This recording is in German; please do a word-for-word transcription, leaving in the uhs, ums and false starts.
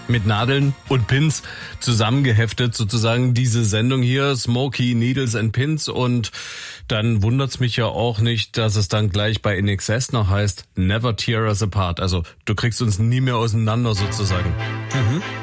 mit Nadeln und Pins zusammengeheftet, sozusagen diese Sendung hier, Smokey, Needles and Pins. Und dann wundert's mich ja auch nicht, dass es dann gleich bei I N X S noch heißt, Never Tear Us Apart. Also du kriegst uns nie mehr auseinander sozusagen. Mhm.